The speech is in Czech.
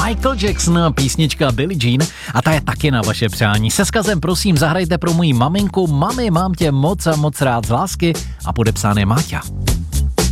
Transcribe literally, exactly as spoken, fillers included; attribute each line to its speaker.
Speaker 1: Michael Jackson, písnička Billie Jean a ta je taky na vaše přání. Se vzkazem prosím zahrajte pro moji maminku. Mami, mám tě moc a moc rád z lásky a podepsané Máťa.